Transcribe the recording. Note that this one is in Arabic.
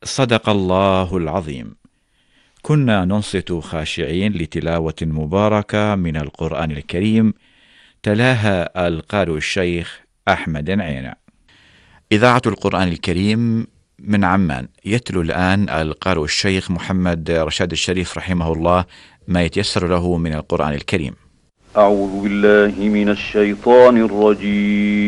صدق الله العظيم. كنا ننصت خاشعين لتلاوة مباركة من القرآن الكريم، تلاها القارئ الشيخ أحمد عينة. إذاعة القرآن الكريم من عمان، يتلو الآن القارئ الشيخ محمد رشاد الشريف رحمه الله ما يتيسر له من القرآن الكريم. أعوذ بالله من الشيطان الرجيم.